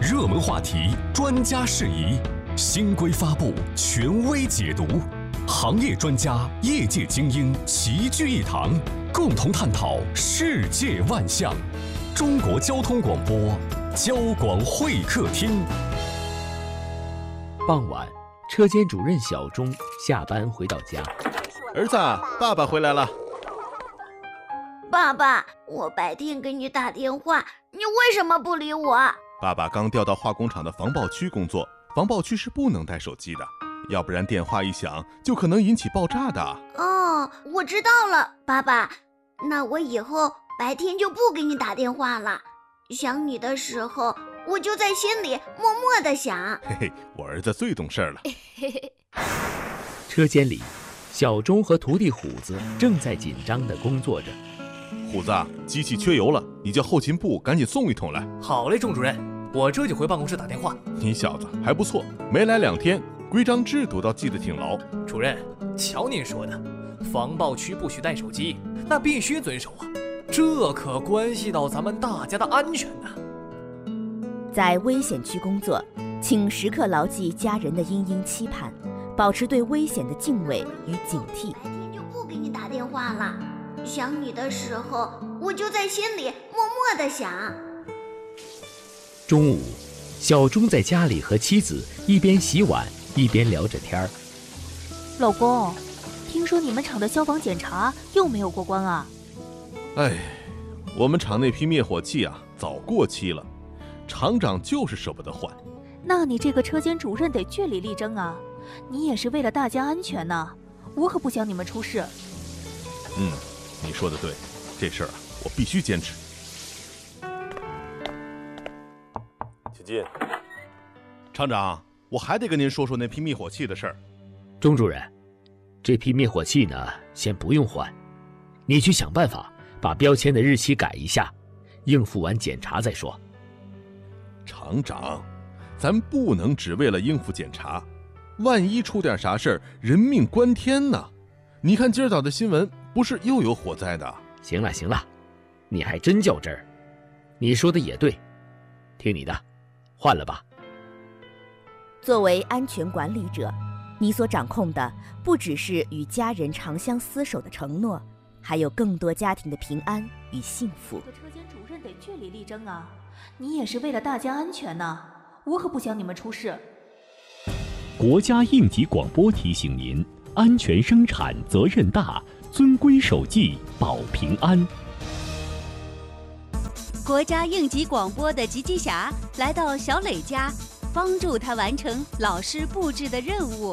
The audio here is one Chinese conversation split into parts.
热门话题，专家释疑，新规发布，权威解读，行业专家、业界精英齐聚一堂，共同探讨世界万象。中国交通广播，交广会客厅。 傍晚，车间主任小钟下班回到家。 儿子，爸爸回来了。 爸爸，我白天给你打电话，你为什么不理我？ 爸爸刚调到化工厂的防爆区工作，防爆区是不能带手机的，要不然电话一响就可能引起爆炸的。 哦，我知道了，爸爸，那我以后白天就不给你打电话了。想你的时候，我就在心里默默地想。 嘿嘿，我儿子最懂事了。 车间里，小钟和徒弟虎子正在紧张地工作着。 虎子，机器缺油了，你叫后勤部赶紧送一桶来。 好嘞，钟主任，我这就回办公室打电话。 你小子还不错，没来2天，规章制度倒记得挺牢。 主任，瞧您说的，防爆区不许带手机，那必须遵守啊，这可关系到咱们大家的安全呢。 在危险区工作，请时刻牢记家人的殷殷期盼，保持对危险的敬畏与警惕。 白天就不给你打电话了。想你的时候，我就在心里默默地想。 中午，小钟在家里和妻子一边洗碗一边聊着天儿。 老公，听说你们厂的消防检查又没有过关啊？ 哎，我们厂那批灭火器啊，早过期了，厂长就是舍不得换。 那你这个车间主任得据理力争啊！你也是为了大家安全呢，我可不想你们出事。 你说的对，这事儿我必须坚持。请进。厂长，我还得跟您说说那批灭火器的事儿。 钟主任，这批灭火器呢，先不用换，你去想办法把标签的日期改一下，应付完检查再说。 厂长，咱不能只为了应付检查，万一出点啥事儿，人命关天呢。你看今儿早的新闻，不是又有火灾的？ 行了，你还真较真儿。你说的也对，听你的，换了吧。 作为安全管理者，你所掌控的不只是与家人长相厮守的承诺，还有更多家庭的平安与幸福。 车间主任得据理力争啊！你也是为了大家安全呢，我可不想你们出事。 国家应急广播提醒您：安全生产责任大，遵规守纪保平安。 国家应急广播的吉吉侠来到小磊家，帮助他完成老师布置的任务。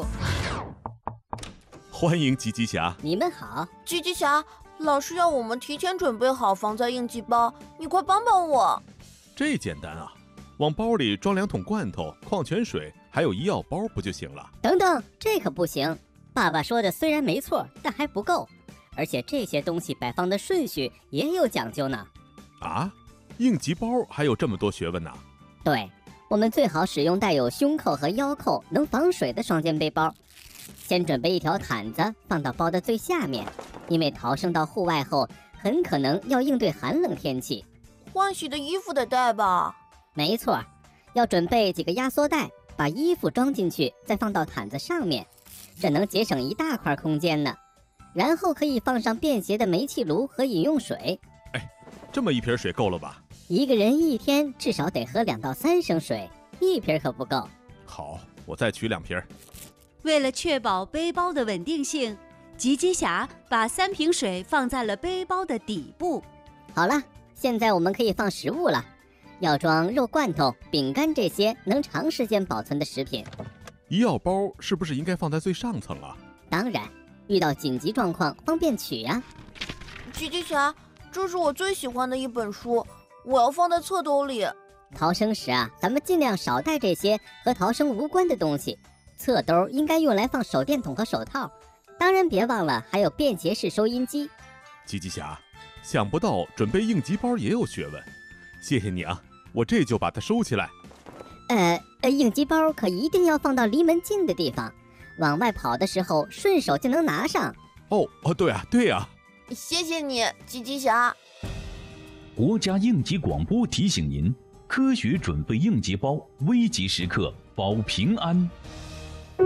欢迎吉吉侠。 你们好。 吉吉侠，老师要我们提前准备好防灾应急包，你快帮帮我。 这简单啊，往包里装2桶罐头、矿泉水，还有医药包不就行了？ 等等，这可不行。爸爸说的虽然没错，但还不够，而且这些东西摆放的顺序也有讲究呢。 啊，应急包还有这么多学问呢？ 对，我们最好使用带有胸扣和腰扣、能防水的双肩背包。先准备一条毯子放到包的最下面，因为逃生到户外后，很可能要应对寒冷天气。 换洗的衣服得带吧？ 没错，要准备几个压缩袋，把衣服装进去，再放到毯子上面。这能节省一大块空间呢，然后可以放上便携的煤气炉和饮用水。 这么一瓶水够了吧？ 一个人一天至少得喝2到3升水，1瓶可不够。 好，我再取2瓶。 为了确保背包的稳定性，吉吉侠把3瓶水放在了背包的底部。 好了，现在我们可以放食物了，要装肉罐头、饼干这些能长时间保存的食品。 医药包是不是应该放在最上层啊？ 当然，遇到紧急状况方便取啊。 吉吉侠，这是我最喜欢的一本书，我要放在侧兜里。 逃生时啊，咱们尽量少带这些和逃生无关的东西。侧兜应该用来放手电筒和手套，当然别忘了还有便携式收音机。 吉吉侠，想不到准备应急包也有学问，谢谢你啊，我这就把它收起来。 应急包可一定要放到离门近的地方，往外跑的时候顺手就能拿上。 对啊。 谢谢你，吉吉侠。 国家应急广播提醒您： 科学准备应急包，危急时刻保平安。